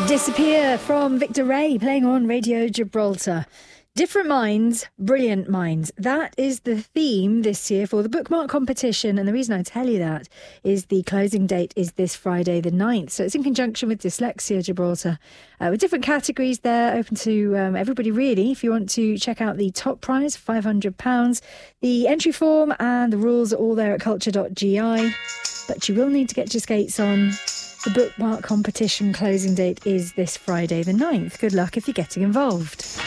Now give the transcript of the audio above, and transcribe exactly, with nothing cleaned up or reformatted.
Disappear from Victor Ray, playing on Radio Gibraltar. Different minds, brilliant minds. That is the theme this year for the bookmark competition. And the reason I tell you that is the closing date is this Friday the ninth. So it's in conjunction with Dyslexia Gibraltar, uh, with different categories there, open to um, everybody really. If you want to check out the top prize, five hundred pounds, the entry form and the rules are all there at culture dot g i. But you will need to get your skates on. The bookmark competition closing date is this Friday the ninth. Good luck if you're getting involved.